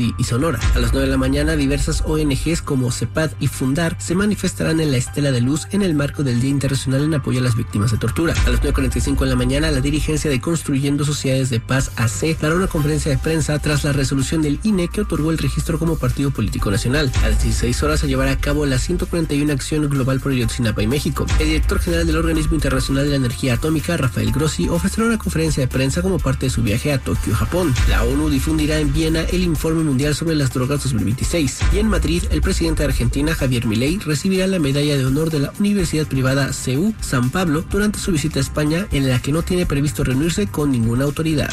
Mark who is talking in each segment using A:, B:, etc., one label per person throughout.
A: y Sonora. A las 9 de la mañana, diversas ONGs como CEPAD y Fundar se manifestarán en la Estela de Luz en el marco del Día Internacional en apoyo a las víctimas de tortura. A las 9:45 de la mañana, la dirigencia de Construyendo Sociedades de Paz AC dará una conferencia de prensa tras la resolución del INE que otorgó el registro como partido político nacional. A las 16 horas se llevará a cabo la 141 Acción Global por Ayotzinapa y México. El director general del Organismo Internacional de la Energía Atómica, Rafael Grossi, ofrecerá una conferencia de prensa como parte de su viaje a Tokio, Japón. La ONU difundirá en Viena el informe mundial sobre las drogas 2026. Y en Madrid, el presidente de Argentina, Javier Milei, recibirá la medalla de honor de la Universidad Privada CEU San Pablo durante su visita a España, en la que no tiene previsto reunirse con ninguna autoridad.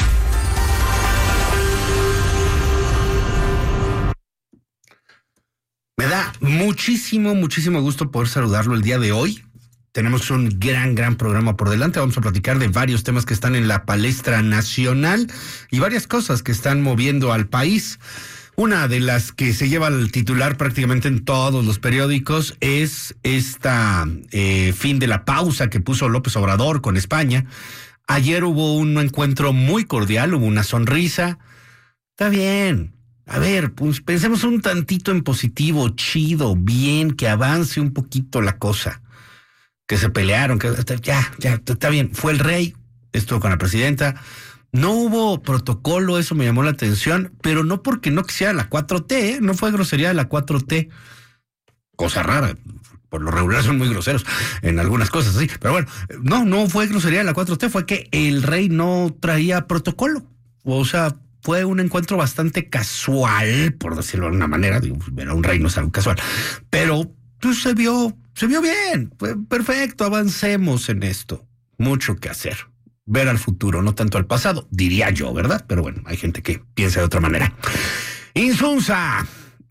B: Me da muchísimo gusto poder saludarlo el día de hoy. Tenemos un gran programa por delante. Vamos a platicar de varios temas que están en la palestra nacional y varias cosas que están moviendo al país. Una de las que se lleva el titular prácticamente en todos los periódicos es esta fin de la pausa que puso López Obrador con España. Ayer hubo un encuentro muy cordial, hubo una sonrisa. Está bien. A ver, pues pensemos un tantito en positivo, chido, bien, que avance un poquito la cosa. Que se pelearon, que ya, está bien. Fue el rey, estuvo con la presidenta. No hubo protocolo, eso me llamó la atención, pero no porque no quisiera la 4T, no fue grosería de la 4T. Cosa rara, por lo regular son muy groseros en algunas cosas, sí. Pero bueno, no fue grosería de la 4T, fue que el rey no traía protocolo. O sea, fue un encuentro bastante casual, por decirlo de alguna manera. Digo, ver a un rey no es algo casual, pero pues se vio bien, perfecto, avancemos en esto. Mucho que hacer. Ver al futuro, no tanto al pasado, diría yo, ¿verdad? Pero bueno, hay gente que piensa de otra manera. Insunza.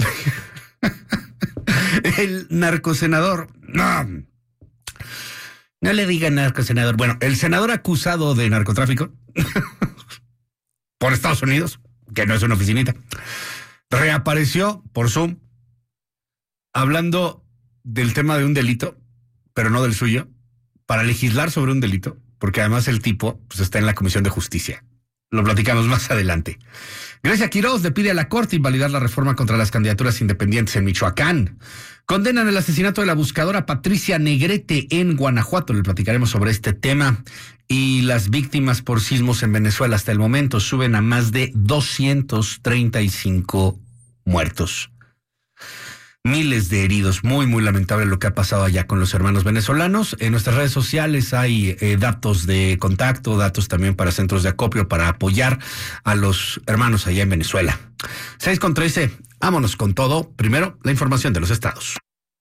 B: El narcosenador. No le digan narcosenador. Bueno, el senador acusado de narcotráfico por Estados Unidos, que no es una oficinita, reapareció por Zoom hablando del tema de un delito, pero no del suyo, para legislar sobre un delito, porque además el tipo pues, está en la Comisión de Justicia. Lo platicamos más adelante. Grecia Quiroz le pide a la Corte invalidar la reforma contra las candidaturas independientes en Michoacán. Condenan el asesinato de la buscadora Patricia Negrete en Guanajuato. Le platicaremos sobre este tema. Y las víctimas por sismos en Venezuela hasta el momento suben a más de 235 muertos. Miles de heridos, muy lamentable lo que ha pasado allá con los hermanos venezolanos. En nuestras redes sociales hay datos de contacto, datos también para centros de acopio para apoyar a los hermanos allá en Venezuela. 6:13, vámonos con todo. Primero, la información de los estados.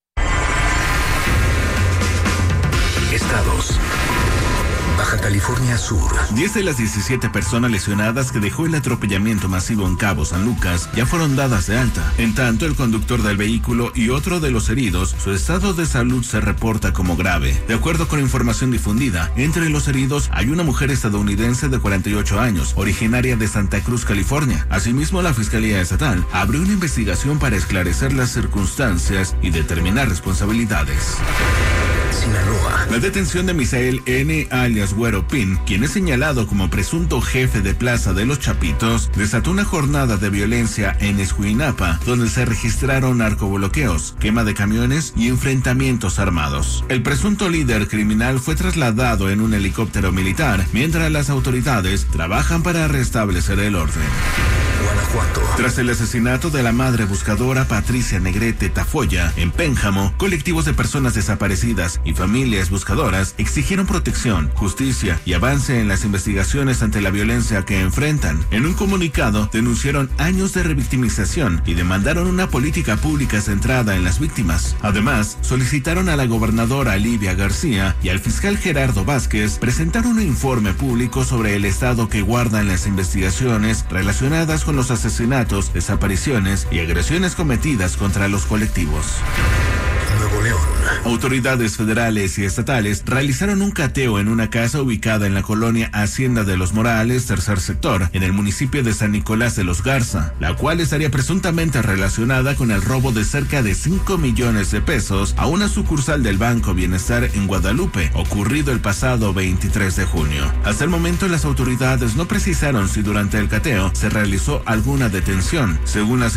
C: Estados. Baja California Sur.
D: 10 de las 17 personas lesionadas que dejó el atropellamiento masivo en Cabo San Lucas ya fueron dadas de alta. En tanto, el conductor del vehículo y otro de los heridos, su estado de salud se reporta como grave. De acuerdo con información difundida, entre los heridos hay una mujer estadounidense de 48 años, originaria de Santa Cruz, California. Asimismo, la Fiscalía Estatal abrió una investigación para esclarecer las circunstancias y determinar responsabilidades.
C: Sinaloa.
D: La detención de Misael N. alias Güero Pin, quien es señalado como presunto jefe de Plaza de los Chapitos, desató una jornada de violencia en Escuinapa, donde se registraron narcobloqueos, quema de camiones y enfrentamientos armados. El presunto líder criminal fue trasladado en un helicóptero militar, mientras las autoridades trabajan para restablecer el orden.
C: Guanajuato.
D: Tras el asesinato de la madre buscadora Patricia Negrete Tafoya en Pénjamo, colectivos de personas desaparecidas y familias buscadoras exigieron protección, justicia y avance en las investigaciones ante la violencia que enfrentan. En un comunicado denunciaron años de revictimización y demandaron una política pública centrada en las víctimas. Además, solicitaron a la gobernadora Livia García y al fiscal Gerardo Vázquez presentar un informe público sobre el estado que guardan las investigaciones relacionadas con los asesinatos, desapariciones y agresiones cometidas contra los colectivos.
C: Nuevo León.
D: Autoridades federales y estatales realizaron un cateo en una casa ubicada en la colonia Hacienda de los Morales, tercer sector, en el municipio de San Nicolás de los Garza, la cual estaría presuntamente relacionada con el robo de cerca de 5 millones de pesos a una sucursal del Banco Bienestar en Guadalupe, ocurrido el pasado 23 de junio. Hasta el momento, las autoridades no precisaron si durante el cateo se realizó alguna detención. Según las